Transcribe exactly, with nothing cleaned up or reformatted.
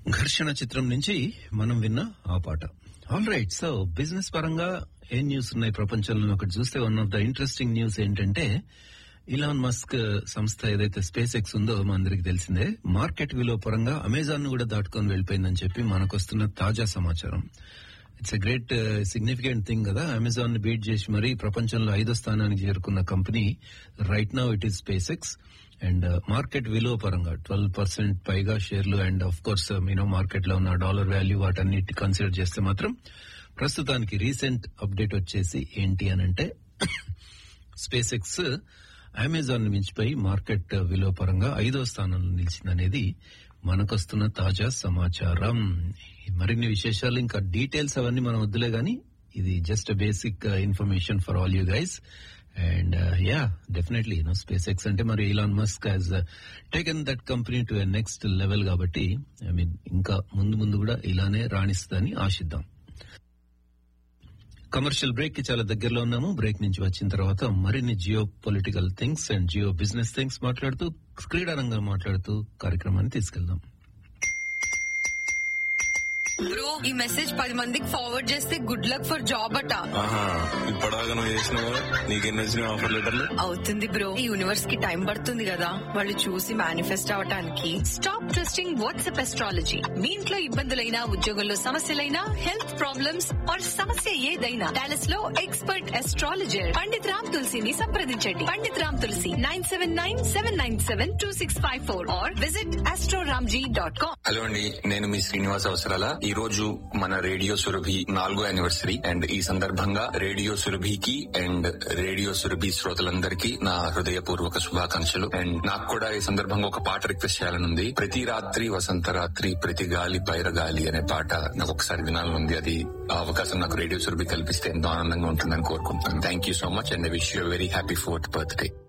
ఘర్షణ చిత్రం నుంచి మనం విన్న ఆ పాట. ఆల్ రైట్, సో బిజినెస్ పరంగా ఏం న్యూస్ ఉన్నాయి ప్రపంచంలో ఒకటి చూస్తే one of the interesting news ఏంటంటే ఇలాన్ మస్క్ సంస్థ ఏదైతే స్పేస్ ఎక్స్ ఉందో మా అందరికి తెలిసిందే, మార్కెట్ విలువ పరంగా అమెజాన్ ను కూడా దాటుకొని వెళ్ళిపోయిందని చెప్పి మనకు వస్తున్న తాజా సమాచారం. It's a great significant thing కదా, అమెజాన్ ని బీట్ చేసి మరీ ప్రపంచంలో ఐదో స్థానానికి చేరుకున్న company right now it is space X. And market విలువ పరంగా ట్వెల్వ్ పర్సెంట్ పైగా షేర్లు, and of course you know market లో ఉన్న డాలర్ వాల్యూ వాటన్నిటి కన్సిడర్ చేస్తే మాత్రం ప్రస్తుతానికి రీసెంట్ అప్డేట్ వచ్చేసి ఏంటి అని అంటే స్పేస్ ఎక్స్ అమెజాన్ ని మించిపోయి మార్కెట్ విలువ పరంగా ఐదో స్థానంలో నిలిచిందనేది మనకొస్తున్న తాజా సమాచారం. మరిన్ని విశేషాలు ఇంకా డీటెయిల్స్ అవన్నీ మనం వద్దులే గానీ ఇది just basic information for all you guys. And yeah definitely you know space X అంటే మరి Elon Musk has taken that company to a next level కాబట్టి ఐ మీన్ ఇంకా ముందు ముందు కూడా ఇలానే రాణిస్తుందని ఆశిద్దాం. కమర్షియల్ బ్రేక్ కి చాలా దగ్గరలో ఉన్నాము. బ్రేక్ నుంచి వచ్చిన తర్వాత మరిన్ని geo political things and Jio business things మాట్లాడుతూ, క్రీడా రంగం మాట్లాడుతూ కార్యక్రమాన్ని తీసుకెళ్దాం. బ్రో, ఈ మెసేజ్ పది మందికి ఫార్వర్డ్ చేస్తే గుడ్ లక్ ఫర్ జాబ్ అట. ఇప్పటిదాకా నువ్వు చేసినావు, నీకెన్ని వచ్చినాయి ఆఫర్ లెటర్లు? అవుతుంది బ్రో, ఈ యూనివర్స్ కి టైం పడుతుంది కదా వాళ్ళు చూసి మేనిఫెస్ట్ అవటానికి. Stop trusting WhatsApp astrology. మీ ఇంట్లో ఇబ్బందులైనా, ఉద్యోగంలో సమస్యలైనా, హెల్త్ ప్రాబ్లమ్స్ ఆర్ సమస్య ఏదైనా డాలస్ లో ఎక్స్పర్ట్ ఎస్ట్రాలజర్ పండిత్ రామ్ తులసిని సంప్రదించండి. పండిత్ రామ్ తులసి nine seven nine seven nine seven two six five four are visit Astroramji dot com. Hello అండి, నేను మీ శ్రీనివాస్ అవసరాల. ఈ రోజు మన రేడియో సురభి నాలుగో యానివర్సరీ అండ్ ఈ సందర్భంగా రేడియో సురభికి అండ్ రేడియో సురభి శ్రోతలందరికీ నా హృదయపూర్వక శుభాకాంక్షలు. అండ్ నాకు కూడా ఈ సందర్భంగా ఒక పాట రిక్వెస్ట్ చేయాలని ఉంది. ప్రతి రాత్రి వసంత రాత్రి ప్రతి గాలి పైరగాలి అనే పాట నాకు ఒకసారి వినాలని ఉంది. అది ఆ అవకాశం నాకు రేడియో సురభి కల్పిస్తే ఎంతో ఆనందంగా ఉంటుందని కోరుకుంటున్నాను. Thank you so much and I wish you very happy fourth birthday.